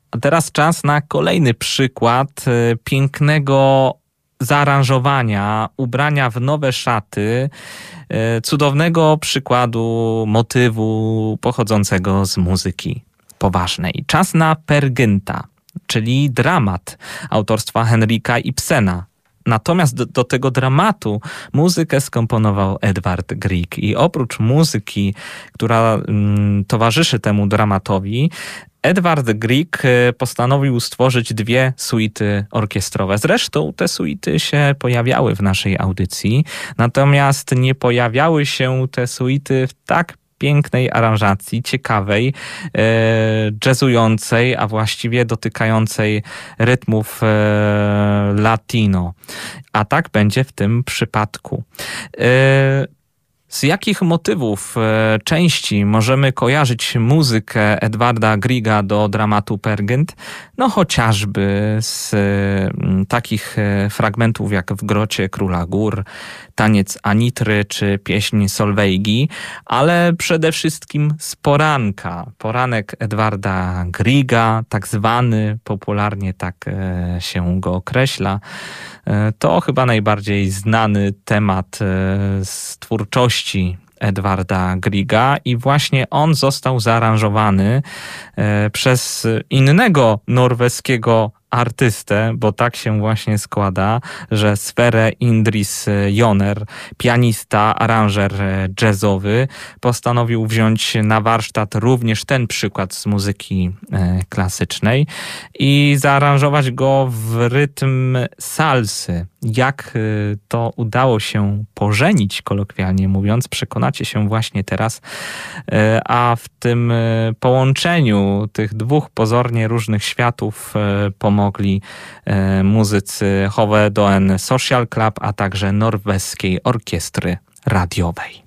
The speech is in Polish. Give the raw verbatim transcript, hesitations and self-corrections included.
A teraz czas na kolejny przykład pięknego zaaranżowania, ubrania w nowe szaty, cudownego przykładu motywu pochodzącego z muzyki poważnej. Czas na Peer Gynt'a, czyli dramat autorstwa Henryka Ibsena. Natomiast do, do tego dramatu muzykę skomponował Edvard Grieg i oprócz muzyki, która mm, towarzyszy temu dramatowi, Edvard Grieg postanowił stworzyć dwie suity orkiestrowe. Zresztą te suity się pojawiały w naszej audycji, natomiast nie pojawiały się te suity w tak pięknej aranżacji, ciekawej, e, jazzującej, a właściwie dotykającej rytmów e, latino. A tak będzie w tym przypadku. E, Z jakich motywów e, części możemy kojarzyć muzykę Edvarda Griega do dramatu Peer Gynt? No chociażby z e, takich e, fragmentów jak W grocie Króla Gór, Taniec Anitry czy pieśń Solvejgi, ale przede wszystkim z Poranka. Poranek Edvarda Griega, tak zwany, popularnie tak e, się go określa. E, to chyba najbardziej znany temat e, z twórczości Edvarda Griega i właśnie on został zaaranżowany e, przez innego norweskiego artystę, bo tak się właśnie składa, że Sverre Indris Joner, pianista, aranżer jazzowy, postanowił wziąć na warsztat również ten przykład z muzyki klasycznej i zaaranżować go w rytm salsy. Jak to udało się pożenić, kolokwialnie mówiąc, przekonacie się właśnie teraz, a w tym połączeniu tych dwóch pozornie różnych światów pomogli muzycy Hovedøen Social Club, a także Norweskiej Orkiestry Radiowej.